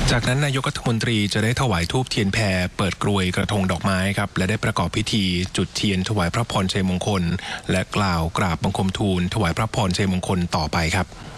จากนั้นนายกรัฐมนตรีจะได้ถวายธูปเทียนแพเปิดกรวยกระทงดอกไม้ครับและได้ประกอบพิธีจุดเทียนถวายพระพรชัยมงคลและกล่าวกราบบังคมทูลถวายพระพรชัยมงคลต่อไปครับ